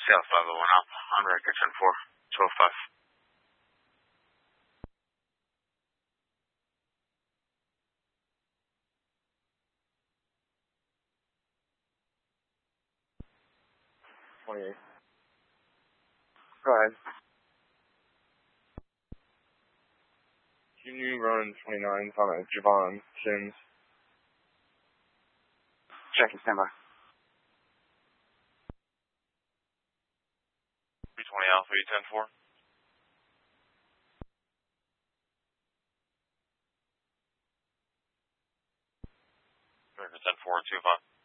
South 501 Alpha, on record 10-4, 12-5. Go ahead. Can you run 29 on a Javon Sims? Check and stand by. 320 Alpha, 810-4. Record 10-4, 2-5.